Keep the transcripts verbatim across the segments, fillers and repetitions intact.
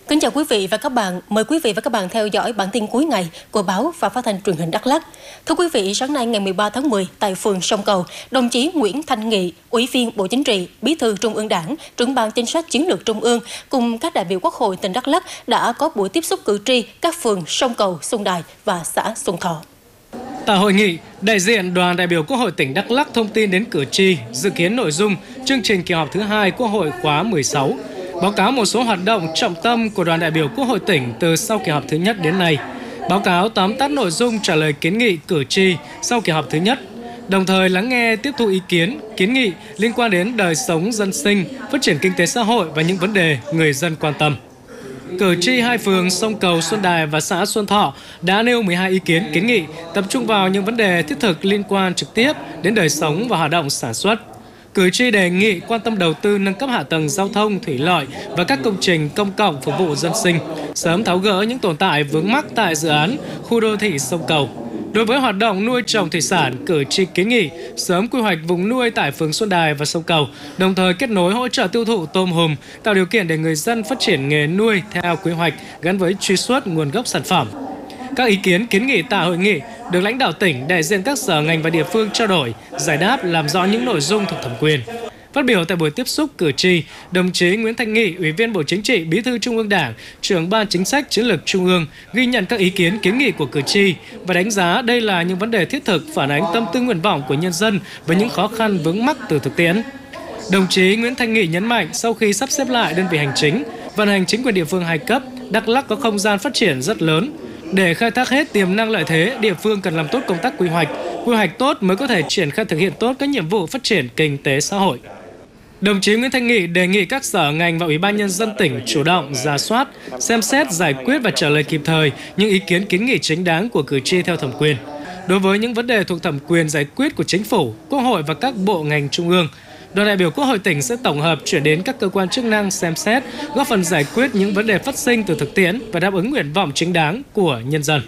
Kính chào quý vị và các bạn. Mời quý vị và các bạn theo dõi bản tin cuối ngày của báo và phát thanh truyền hình Đắk Lắk. Thưa quý vị, sáng nay ngày mười ba tháng mười tại phường Sông Cầu, đồng chí Nguyễn Thanh Nghị, Ủy viên Bộ Chính trị, Bí thư Trung ương Đảng, trưởng ban chính sách chiến lược Trung ương cùng các đại biểu Quốc hội tỉnh Đắk Lắk đã có buổi tiếp xúc cử tri các phường Sông Cầu, Xuân Đài và xã Xuân Thọ. Tại hội nghị, đại diện đoàn đại biểu Quốc hội tỉnh Đắk Lắk thông tin đến cử tri dự kiến nội dung chương trình kỳ họp thứ hai Quốc hội khóa mười sáu, báo cáo một số hoạt động trọng tâm của đoàn đại biểu Quốc hội tỉnh từ sau kỳ họp thứ nhất đến nay, báo cáo tóm tắt nội dung trả lời kiến nghị cử tri sau kỳ họp thứ nhất, đồng thời lắng nghe tiếp thu ý kiến, kiến nghị liên quan đến đời sống dân sinh, phát triển kinh tế xã hội và những vấn đề người dân quan tâm. Cử tri hai phường Sông Cầu, Xuân Đài và xã Xuân Thọ đã nêu mười hai ý kiến kiến nghị tập trung vào những vấn đề thiết thực liên quan trực tiếp đến đời sống và hoạt động sản xuất. Cử tri đề nghị quan tâm đầu tư nâng cấp hạ tầng giao thông, thủy lợi và các công trình công cộng phục vụ dân sinh, sớm tháo gỡ những tồn tại vướng mắc tại dự án khu đô thị Sông Cầu. Đối với hoạt động nuôi trồng thủy sản, cử tri kiến nghị sớm quy hoạch vùng nuôi tại phường Xuân Đài và Sông Cầu, đồng thời kết nối hỗ trợ tiêu thụ tôm hùm, tạo điều kiện để người dân phát triển nghề nuôi theo quy hoạch gắn với truy xuất nguồn gốc sản phẩm. Các ý kiến kiến nghị tại hội nghị được lãnh đạo tỉnh, đại diện các sở ngành và địa phương trao đổi, giải đáp, làm rõ những nội dung thuộc thẩm quyền. Phát biểu tại buổi tiếp xúc cử tri, đồng chí Nguyễn Thanh Nghị, Ủy viên Bộ Chính trị, Bí thư Trung ương Đảng, trưởng Ban Chính sách Chiến lược Trung ương ghi nhận các ý kiến kiến nghị của cử tri và đánh giá đây là những vấn đề thiết thực phản ánh tâm tư nguyện vọng của nhân dân với những khó khăn vướng mắc từ thực tiễn. Đồng chí Nguyễn Thanh Nghị nhấn mạnh sau khi sắp xếp lại đơn vị hành chính, vận hành chính quyền địa phương hai cấp, Đắk Lắk có không gian phát triển rất lớn. Để khai thác hết tiềm năng lợi thế, địa phương cần làm tốt công tác quy hoạch. Quy hoạch tốt mới có thể triển khai thực hiện tốt các nhiệm vụ phát triển kinh tế xã hội. Đồng chí Nguyễn Thanh Nghị đề nghị các sở ngành và Ủy ban Nhân dân tỉnh chủ động rà soát, xem xét, giải quyết và trả lời kịp thời những ý kiến kiến nghị chính đáng của cử tri theo thẩm quyền. Đối với những vấn đề thuộc thẩm quyền giải quyết của Chính phủ, Quốc hội và các bộ ngành trung ương, đoàn đại biểu Quốc hội tỉnh sẽ tổng hợp chuyển đến các cơ quan chức năng xem xét, góp phần giải quyết những vấn đề phát sinh từ thực tiễn và đáp ứng nguyện vọng chính đáng của nhân dân.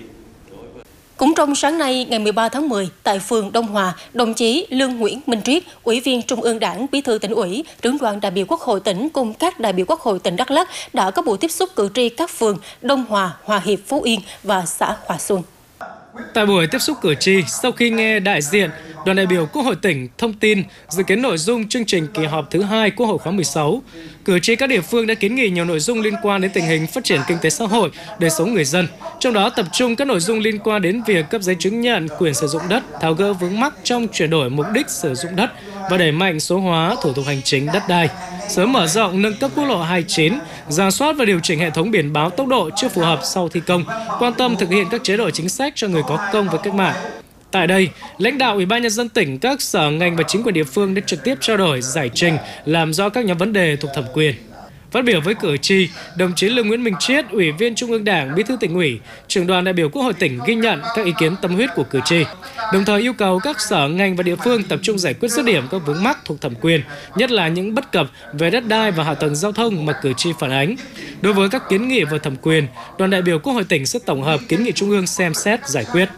Cũng trong sáng nay, ngày mười ba tháng mười, tại phường Đông Hòa, đồng chí Lương Nguyễn Minh Triết, Ủy viên Trung ương Đảng, Bí thư Tỉnh ủy, trưởng đoàn đại biểu Quốc hội tỉnh cùng các đại biểu Quốc hội tỉnh Đắk Lắk đã có buổi tiếp xúc cử tri các phường Đông Hòa, Hòa Hiệp, Phú Yên và xã Hòa Xuân. Tại buổi tiếp xúc cử tri, sau khi nghe đại diện đoàn đại biểu Quốc hội tỉnh thông tin dự kiến nội dung chương trình kỳ họp thứ hai Quốc hội khóa mười sáu, cử tri các địa phương đã kiến nghị nhiều nội dung liên quan đến tình hình phát triển kinh tế xã hội, đời sống người dân. Trong đó tập trung các nội dung liên quan đến việc cấp giấy chứng nhận quyền sử dụng đất, tháo gỡ vướng mắc trong chuyển đổi mục đích sử dụng đất và đẩy mạnh số hóa thủ tục hành chính đất đai, sớm mở rộng nâng cấp quốc lộ hai mươi chín, rà soát và điều chỉnh hệ thống biển báo tốc độ chưa phù hợp sau thi công, quan tâm thực hiện các chế độ chính sách cho người có công với cách mạng. Tại đây, lãnh đạo Ủy ban Nhân dân tỉnh, các sở ngành và chính quyền địa phương đã trực tiếp trao đổi, giải trình, làm rõ các nhóm vấn đề thuộc thẩm quyền. Phát biểu với cử tri, đồng chí Lương Nguyễn Minh Triết, Ủy viên Trung ương Đảng, Bí thư Tỉnh ủy, trưởng đoàn đại biểu Quốc hội tỉnh ghi nhận các ý kiến tâm huyết của cử tri, đồng thời yêu cầu các sở ngành và địa phương tập trung giải quyết dứt điểm các vướng mắc thuộc thẩm quyền, nhất là những bất cập về đất đai và hạ tầng giao thông mà cử tri phản ánh. Đối với các kiến nghị vượt thẩm quyền, đoàn đại biểu Quốc hội tỉnh sẽ tổng hợp kiến nghị Trung ương xem xét giải quyết.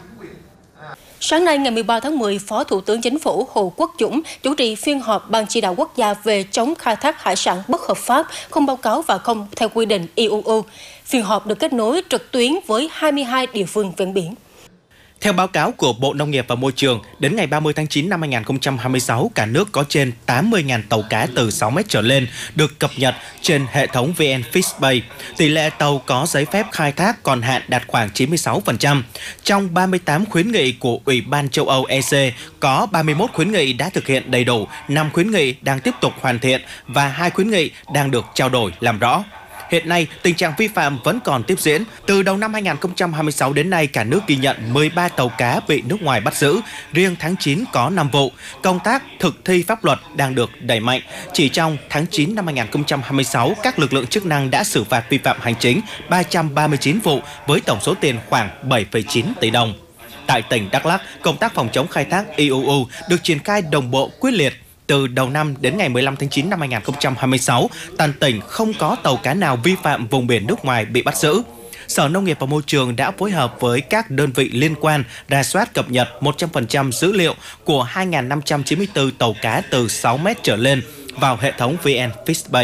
Sáng nay ngày mười ba tháng mười, Phó Thủ tướng Chính phủ Hồ Quốc Dũng chủ trì phiên họp Ban chỉ đạo quốc gia về chống khai thác hải sản bất hợp pháp, không báo cáo và không theo quy định i u u. Phiên họp được kết nối trực tuyến với hai mươi hai địa phương ven biển. Theo báo cáo của Bộ Nông nghiệp và Môi trường, đến ngày ba mươi tháng chín năm hai nghìn không trăm hai mươi sáu, cả nước có trên tám mươi nghìn tàu cá từ sáu mét trở lên được cập nhật trên hệ thống vê en Fishbay. Tỷ lệ tàu có giấy phép khai thác còn hạn đạt khoảng chín mươi sáu phần trăm. Trong ba mươi tám khuyến nghị của Ủy ban châu Âu e xê, có ba mươi mốt khuyến nghị đã thực hiện đầy đủ, năm khuyến nghị đang tiếp tục hoàn thiện và hai khuyến nghị đang được trao đổi làm rõ. Hiện nay, tình trạng vi phạm vẫn còn tiếp diễn. Từ đầu năm hai nghìn không trăm hai mươi sáu đến nay, cả nước ghi nhận mười ba tàu cá bị nước ngoài bắt giữ. Riêng tháng chín có năm vụ. Công tác thực thi pháp luật đang được đẩy mạnh. Chỉ trong tháng chín năm hai nghìn không trăm hai mươi sáu, các lực lượng chức năng đã xử phạt vi phạm hành chính ba trăm ba mươi chín vụ với tổng số tiền khoảng bảy phẩy chín tỷ đồng. Tại tỉnh Đắk Lắk, công tác phòng chống khai thác i u u được triển khai đồng bộ quyết liệt. Từ đầu năm đến ngày mười lăm tháng chín năm hai nghìn không trăm hai mươi sáu, toàn tỉnh không có tàu cá nào vi phạm vùng biển nước ngoài bị bắt giữ. Sở Nông nghiệp và Môi trường đã phối hợp với các đơn vị liên quan rà soát cập nhật một trăm phần trăm dữ liệu của hai nghìn năm trăm chín mươi tư tàu cá từ sáu mét trở lên vào hệ thống vê en Fishbay.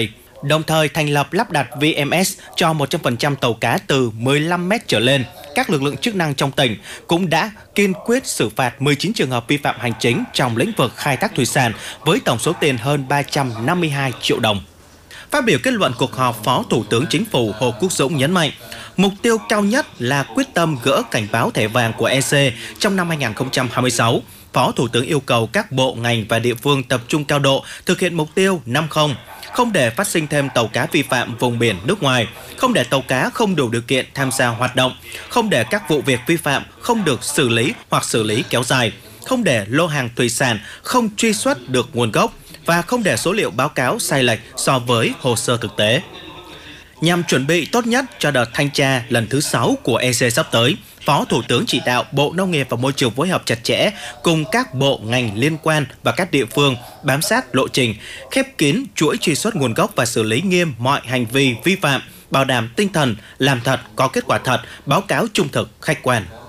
đồng thời thành lập lắp đặt vê em ét cho một trăm phần trăm tàu cá từ mười lăm mét trở lên. Các lực lượng chức năng trong tỉnh cũng đã kiên quyết xử phạt mười chín trường hợp vi phạm hành chính trong lĩnh vực khai thác thủy sản với tổng số tiền hơn ba trăm năm mươi hai triệu đồng. Phát biểu kết luận cuộc họp, Phó Thủ tướng Chính phủ Hồ Quốc Dũng nhấn mạnh, mục tiêu cao nhất là quyết tâm gỡ cảnh báo thẻ vàng của e xê trong năm hai nghìn không trăm hai mươi sáu. Phó Thủ tướng yêu cầu các bộ, ngành và địa phương tập trung cao độ thực hiện mục tiêu năm không, không để phát sinh thêm tàu cá vi phạm vùng biển nước ngoài, không để tàu cá không đủ điều kiện tham gia hoạt động, không để các vụ việc vi phạm không được xử lý hoặc xử lý kéo dài, không để lô hàng thủy sản không truy xuất được nguồn gốc và không để số liệu báo cáo sai lệch so với hồ sơ thực tế. Nhằm chuẩn bị tốt nhất cho đợt thanh tra lần thứ sáu của e xê sắp tới, Phó Thủ tướng chỉ đạo Bộ Nông nghiệp và Môi trường phối hợp chặt chẽ cùng các bộ ngành liên quan và các địa phương bám sát lộ trình, khép kín chuỗi truy xuất nguồn gốc và xử lý nghiêm mọi hành vi vi phạm, bảo đảm tinh thần làm thật, có kết quả thật, báo cáo trung thực, khách quan.